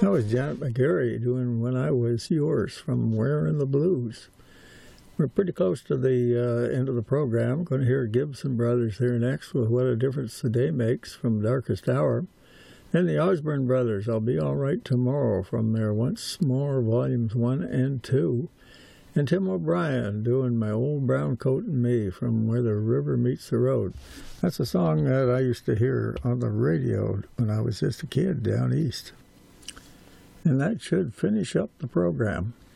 That was Janet McGarry doing When I Was Yours from Wearing the Blues. We're pretty close to the end of the program. Going to hear Gibson Brothers here next with What a Difference the Day Makes from Darkest Hour. Then the Osborne Brothers, I'll Be All Right Tomorrow from their Once More Volumes 1 and 2. And Tim O'Brien doing My Old Brown Coat and Me from Where the River Meets the Road. That's a song that I used to hear on the radio when I was just a kid down east. And that should finish up the program.